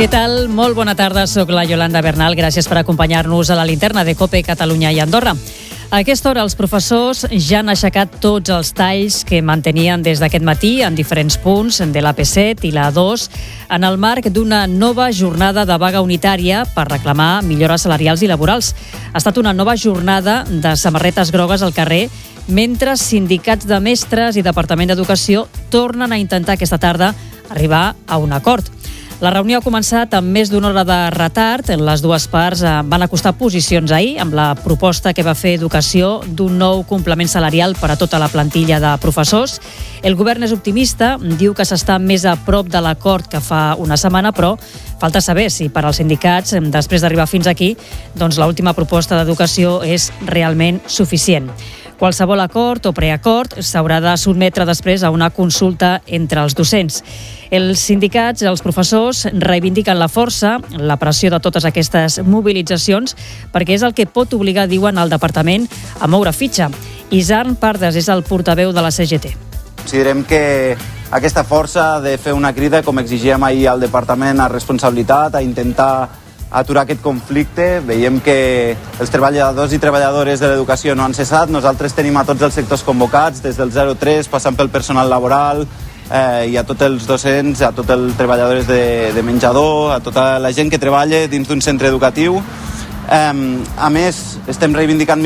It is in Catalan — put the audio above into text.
Què tal? Molt bona tarda, soc la Yolanda Bernal. Gràcies per acompanyar-nos a la linterna de COPE Catalunya i Andorra. A aquesta hora els professors ja han aixecat tots els talls que mantenien des d'aquest matí en diferents punts de l'AP7 i l'A2 en el marc d'una nova jornada de vaga unitària per reclamar millores salarials i laborals. Ha estat una nova jornada de samarretes grogues al carrer mentre sindicats de mestres i Departament d'Educació tornen a intentar aquesta tarda arribar a un acord. La reunió ha començat amb més d'una hora de retard. Les dues parts van acostar posicions ahir amb la proposta que va fer Educació d'un nou complement salarial per a tota la plantilla de professors. El govern és optimista, diu que s'està més a prop de l'acord que fa una setmana, però falta saber si per als sindicats, després d'arribar fins aquí, doncs l'última proposta d'Educació és realment suficient. Qualsevol acord o preacord s'haurà de sotmetre després a una consulta entre els docents. Els sindicats, els professors, reivindiquen la força, la pressió de totes aquestes mobilitzacions, perquè és el que pot obligar, diuen, al departament a moure fitxa. Isarn Pardes és el portaveu de la CGT. Considerem que aquesta força ha de fer una crida, com exigíem ahir al departament, a responsabilitat, a intentar aturar aquest conflicte. Veiem que els treballadors i treballadores de l'educació no han cessat. Nosaltres tenim a tots els sectors convocats, des del 03, passant pel personal laboral, i a tots els docents, a tots els treballadors de menjador, a tota la gent que treballa dins d'un centre educatiu. A més, estem reivindicant